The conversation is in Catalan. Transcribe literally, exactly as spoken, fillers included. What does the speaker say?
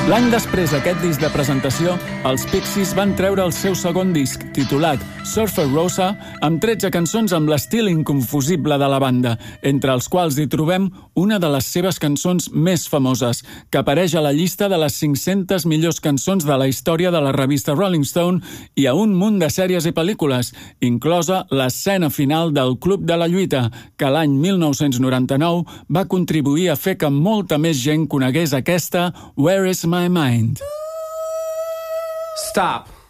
L'any després d'aquest disc de presentació, els Pixies van treure el seu segon disc, titulat Surfer Rosa, amb tretze cançons amb l'estil inconfusible de la banda, entre els quals hi trobem una de les seves cançons més famoses, que apareix a la llista de les cinc-centes millors cançons de la història de la revista Rolling Stone i a un munt de sèries i pel·lícules, inclosa l'escena final del Club de la Lluita, que l'any mil nou-cents noranta-nou va contribuir a fer que molta més gent conegués aquesta Where is My Mind? Stop.